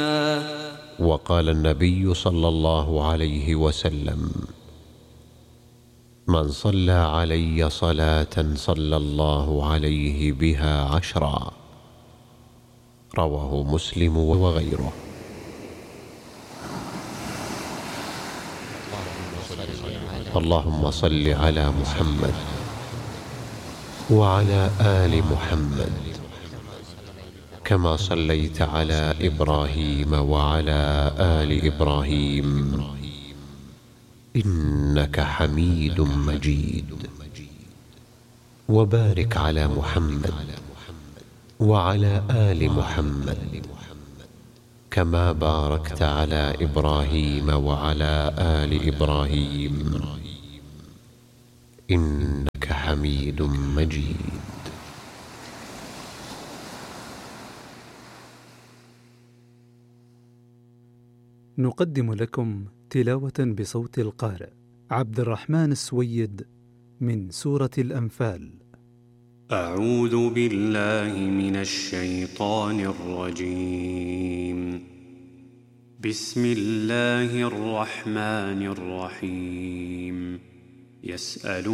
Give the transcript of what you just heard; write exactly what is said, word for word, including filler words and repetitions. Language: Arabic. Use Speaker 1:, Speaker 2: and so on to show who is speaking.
Speaker 1: وقال النبي صلى الله عليه وسلم: من صلى علي صلاة صلى الله عليه بها عشرا. رواه مسلم وغيره. اللهم صل على محمد وعلى آل محمد كما صليت على إبراهيم وعلى آل إبراهيم إنك حميد مجيد. وبارك على محمد وعلى آل محمد كما باركت على إبراهيم وعلى آل إبراهيم إنك حميد مجيد.
Speaker 2: نقدم لكم تلاوة بصوت القارئ عبد الرحمن السويد من سورة الأنفال.
Speaker 3: أعوذ بالله من الشيطان الرجيم. بسم الله الرحمن الرحيم. يسألون